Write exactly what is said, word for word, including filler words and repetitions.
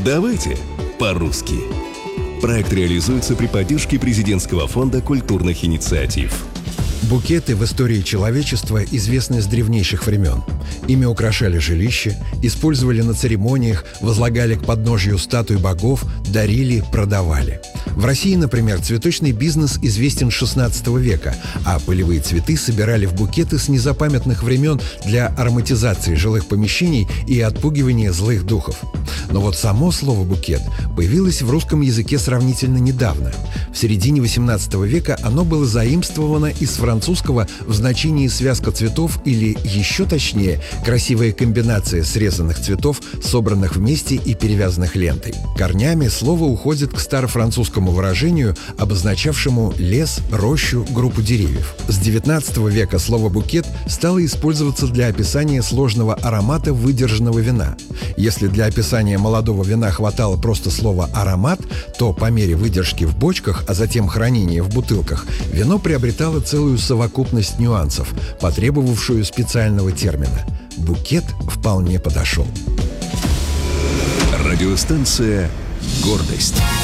Давайте по-русски. Проект реализуется при поддержке Президентского фонда культурных инициатив. Букеты в истории человечества известны с древнейших времен. Ими украшали жилища, использовали на церемониях, возлагали к подножью статуй богов, дарили, продавали. В России, например, цветочный бизнес известен с шестнадцатого века, а полевые цветы собирали в букеты с незапамятных времен для ароматизации жилых помещений и отпугивания злых духов. Но вот само слово «букет» появилось в русском языке сравнительно недавно. В середине восемнадцатого века оно было заимствовано из французского в значении «связка цветов» или, еще точнее, красивая комбинация срезанных цветов, собранных вместе и перевязанных лентой. Корнями слово уходит к старофранцузскому выражению, обозначавшему лес, рощу, группу деревьев. С девятнадцатого века слово «букет» стало использоваться для описания сложного аромата выдержанного вина. Если для описания молодого вина хватало просто слова «аромат», то по мере выдержки в бочках, а затем хранения в бутылках, вино приобретало целую совокупность нюансов, потребовавшую специального термина. Букет вполне подошел. Радиостанция «Гордость».